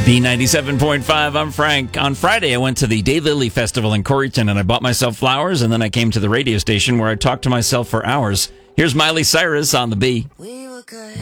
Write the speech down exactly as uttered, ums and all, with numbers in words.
B ninety-seven point five, I'm Frank. On Friday, I went to the Daylily Festival in Corrigan, and I bought myself flowers, and then I came to the radio station where I talked to myself for hours. Here's Miley Cyrus on the B.